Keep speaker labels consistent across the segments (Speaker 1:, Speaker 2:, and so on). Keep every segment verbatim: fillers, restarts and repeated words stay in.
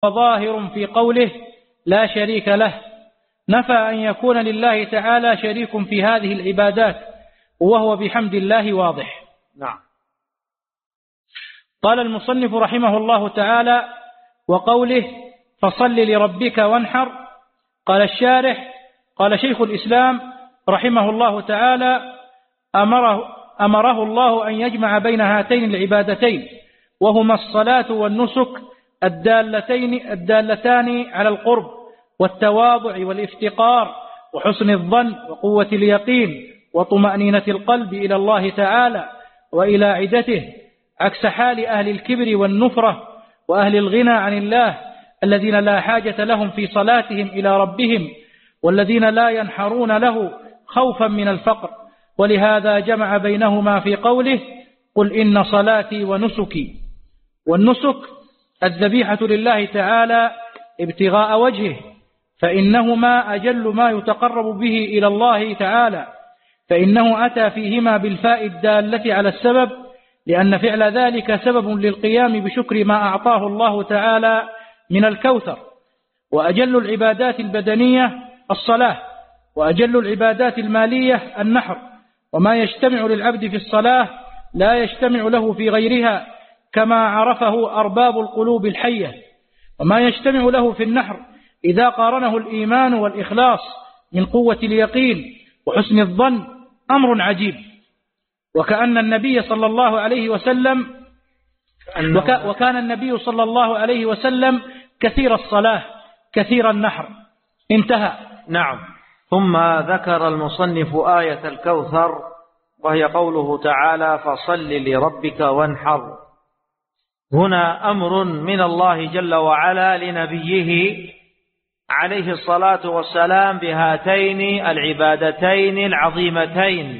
Speaker 1: ظاهر في قوله لا شريك له، نفى أن يكون لله تعالى شريك في هذه العبادات، وهو بحمد الله واضح.
Speaker 2: نعم.
Speaker 1: قال المصنف رحمه الله تعالى: وقوله فصل لربك وانحر. قال الشارح: قال شيخ الإسلام رحمه الله تعالى: أمره, أمره الله أن يجمع بين هاتين العبادتين، وهما الصلاة والنسك الدالتين الدالتان على القرب والتواضع والافتقار وحسن الظن وقوة اليقين وطمأنينة القلب إلى الله تعالى وإلى عدته، عكس حال أهل الكبر والنفرة وأهل الغنى عن الله الذين لا حاجة لهم في صلاتهم إلى ربهم، والذين لا ينحرون له خوفا من الفقر. ولهذا جمع بينهما في قوله: قل إن صلاتي ونسكي. والنسك الذبيحة لله تعالى ابتغاء وجهه، فإنهما أجل ما يتقرب به إلى الله تعالى، فإنه أتى فيهما بالفاء الدالة على السبب، لأن فعل ذلك سبب للقيام بشكر ما أعطاه الله تعالى من الكوثر. وأجل العبادات البدنية الصلاة، وأجل العبادات المالية النحر. وما يجتمع للعبد في الصلاة لا يجتمع له في غيرها، كما عرفه أرباب القلوب الحية. وما يجتمع له في النحر إذا قارنه الإيمان والإخلاص من قوة اليقين وحسن الظن أمر عجيب. وكأن النبي صلى الله عليه وسلم وك وكان النبي صلى الله عليه وسلم كثير الصلاة كثير النحر. انتهى.
Speaker 2: نعم. ثم ذكر المصنف آية الكوثر، وهي قوله تعالى: فصل لربك وانحر. هنا أمر من الله جل وعلا لنبيه عليه الصلاة والسلام بهاتين العبادتين العظيمتين،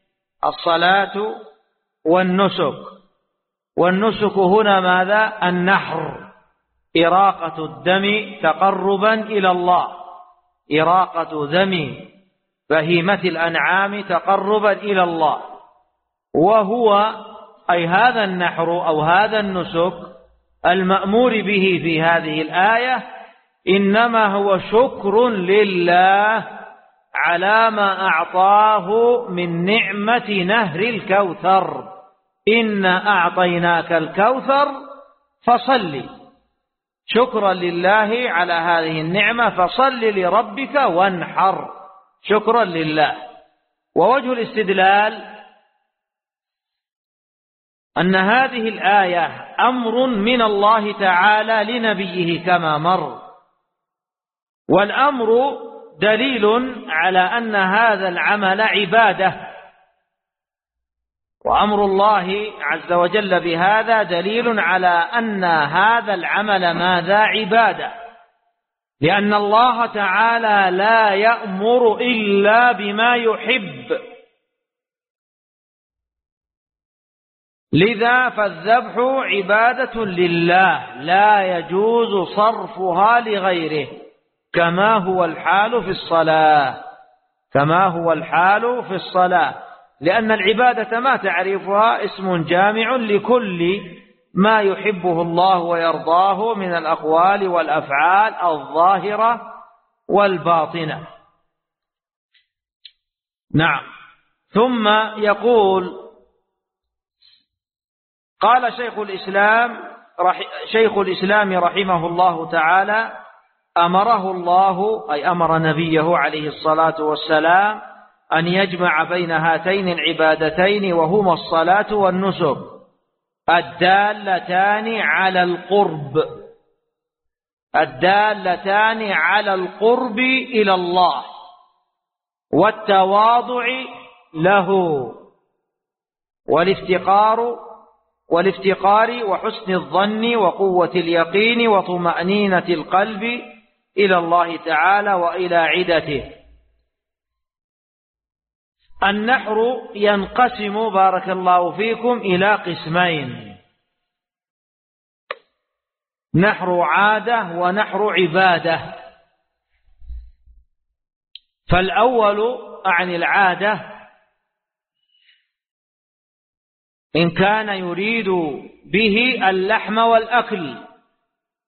Speaker 2: الصلاة والنسك. والنسك هنا ماذا؟ النحر، إراقة الدم تقربا إلى الله، إراقة دم بهيمة الأنعام تقربا إلى الله. وهو أي هذا النحر أو هذا النسك المأمور به في هذه الآية إنما هو شكر لله على ما أعطاه من نعمة نهر الكوثر. إنا أعطيناك الكوثر فصل، شكرا لله على هذه النعمة، فصل لربك وانحر، شكرا لله. ووجه الاستدلال أن هذه الآية أمر من الله تعالى لنبيه كما مر، والأمر دليل على أن هذا العمل عبادة، وأمر الله عز وجل بهذا دليل على أن هذا العمل ماذا؟ عبادة، لأن الله تعالى لا يأمر إلا بما يحب. لذا فالذبح عبادة لله لا يجوز صرفها لغيره، كما هو الحال في الصلاة، كما هو الحال في الصلاة، لأن العبادة ما تعرفها اسم جامع لكل ما يحبه الله ويرضاه من الأقوال والأفعال الظاهرة والباطنة. نعم. ثم يقول: قال شيخ الإسلام شيخ الإسلام رحمه الله تعالى: أمره الله أي أمر نبيه عليه الصلاة والسلام أن يجمع بين هاتين العبادتين، وهما الصلاة والنسك الدالتان على القرب، الدالتان على القرب إلى الله والتواضع له والافتقار والافتقار وحسن الظن وقوة اليقين وطمأنينة القلب إلى الله تعالى وإلى عدته. النحر ينقسم بارك الله فيكم إلى قسمين: نحر عادة ونحر عبادة. فالأول عن العادة إن كان يريد به اللحم والأكل،